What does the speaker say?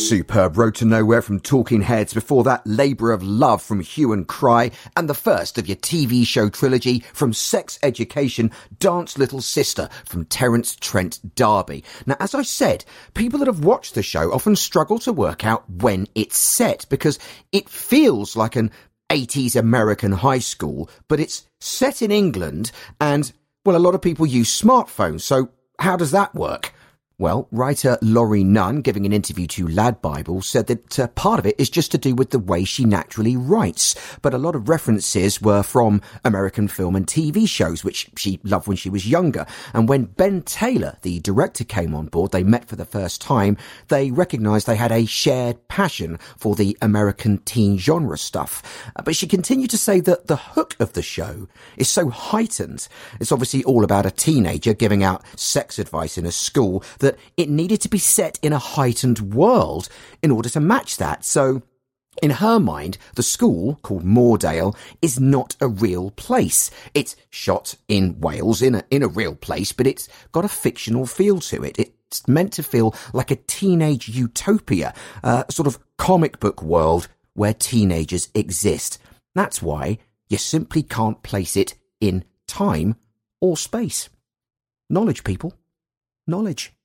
Superb Road to Nowhere from Talking Heads. Before that, Labour of Love from Hue and Cry. And the first of your TV show trilogy from Sex Education, Dance Little Sister from Terence Trent D'Arby. Now, as I said, people that have watched the show often struggle to work out when it's set because it feels like an 80s American high school, but it's set in England and, well, a lot of people use smartphones. So how does that work? Well, writer Laurie Nunn, giving an interview to Lad Bible, said that part of it is just to do with the way she naturally writes. But a lot of references were from American film and TV shows, which she loved when she was younger. And when Ben Taylor, the director, came on board, they met for the first time, they recognised they had a shared passion for the American teen genre stuff. But she continued to say that the hook of the show is so heightened. It's obviously all about a teenager giving out sex advice in a school that it needed to be set in a heightened world in order to match that. So in her mind, the school, called Moordale, is not a real place. It's shot in Wales, in a real place, but it's got a fictional feel to it. It's meant to feel like a teenage utopia, a sort of comic book world where teenagers exist. That's why you simply can't place it in time or space. Knowledge, people. Knowledge.